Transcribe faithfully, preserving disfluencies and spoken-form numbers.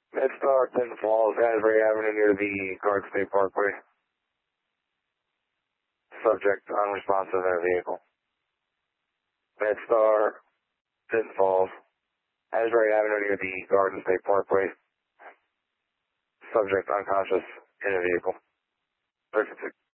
MedStar, Tin Falls, Asbury Avenue near the Garden State Parkway. Subject unresponsive in a vehicle. MedStar, Tin Falls, Asbury Avenue near the Garden State Parkway. Subject unconscious in a vehicle. thirty-six.